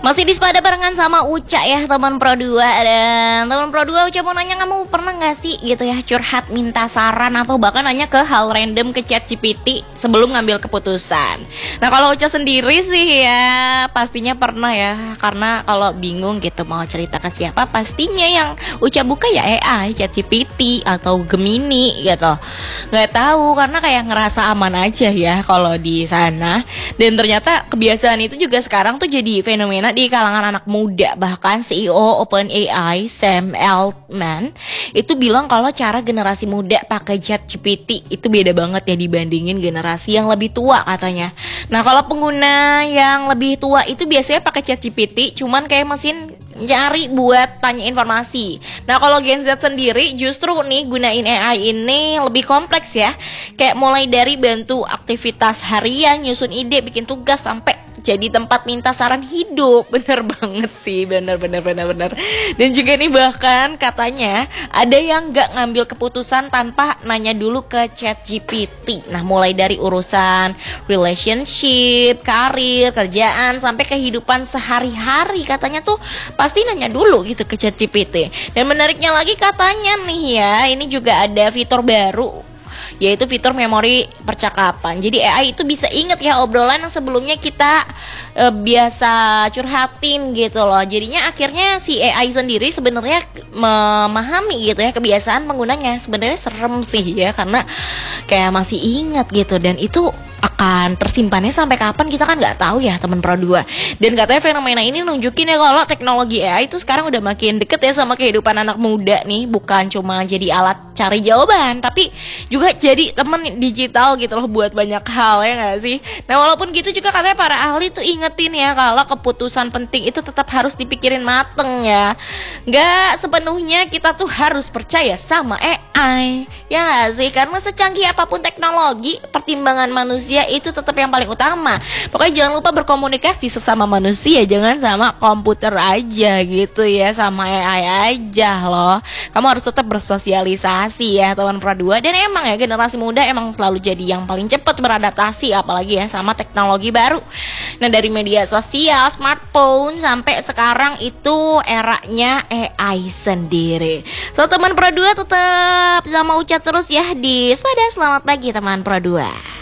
Masih di Sepada barengan sama Uca ya teman Pro 2. Dan teman Pro 2, Uca mau nanya, kamu pernah gak sih gitu ya curhat, minta saran, atau bahkan nanya ke hal random ke ChatGPT sebelum ngambil keputusan? Nah kalau Uca sendiri sih ya pastinya pernah ya. Karena kalau bingung gitu mau cerita ke siapa, pastinya yang Uca buka ya AI, ChatGPT atau Gemini gitu. Gak tahu karena kayak ngerasa aman aja ya kalau di sana. Dan ternyata kebiasaan itu juga sekarang tuh jadi fenomena di kalangan anak muda. Bahkan CEO OpenAI Sam Altman itu bilang kalau cara generasi muda pakai ChatGPT itu beda banget ya dibandingin generasi yang lebih tua katanya. Nah kalau pengguna yang lebih tua itu biasanya pakai ChatGPT cuman kayak mesin nyari buat tanya informasi. Nah kalau Gen Z sendiri justru nih gunain AI ini lebih kompleks ya. Kayak mulai dari bantu aktivitas harian, nyusun ide, bikin tugas, sampai jadi tempat minta saran hidup. Bener banget sih, bener. Dan juga nih bahkan katanya ada yang gak ngambil keputusan tanpa nanya dulu ke ChatGPT. Nah mulai dari urusan relationship, karir, kerjaan, sampai kehidupan sehari-hari katanya tuh pasti nanya dulu gitu ke ChatGPT. Dan menariknya lagi katanya nih ya, ini juga ada fitur baru, yaitu fitur memori percakapan. Jadi AI itu bisa inget ya obrolan yang sebelumnya kita biasa curhatin gitu loh. Jadinya akhirnya si AI sendiri sebenarnya memahami gitu ya kebiasaan penggunanya. Sebenarnya serem sih ya, karena kayak masih ingat gitu. Dan itu akan tersimpannya sampai kapan kita kan nggak tahu ya teman Pro 2. Dan katanya fenomena ini nunjukin ya kalau teknologi AI itu sekarang udah makin deket ya sama kehidupan anak muda nih. Bukan cuma jadi alat cari jawaban, tapi juga jadi teman digital gitu loh buat banyak hal, ya nggak sih? Nah walaupun gitu juga katanya para ahli tuh ingetin ya kalau keputusan penting itu tetap harus dipikirin mateng ya. Nggak sepenuhnya kita tuh harus percaya sama AI, ya nggak sih? Karena secanggih apapun teknologi, pertimbangan manusia itu tetap yang paling utama. Pokoknya jangan lupa berkomunikasi sesama manusia, jangan sama komputer aja gitu ya, sama AI aja loh. Kamu harus tetap bersosialisasi ya teman Pro 2. Dan emang ya generasi muda emang selalu jadi yang paling cepat beradaptasi, apalagi ya sama teknologi baru. Nah dari media sosial, smartphone, sampai sekarang itu eranya AI sendiri. So teman Pro 2 tetap sama Uca terus ya di Sepada. Selamat pagi teman Pro 2.